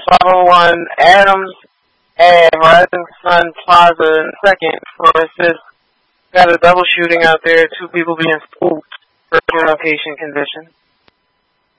501 Adams and Rising Sun Plaza in second for assist. Got a double shooting out there, 2 people being spooked for location condition.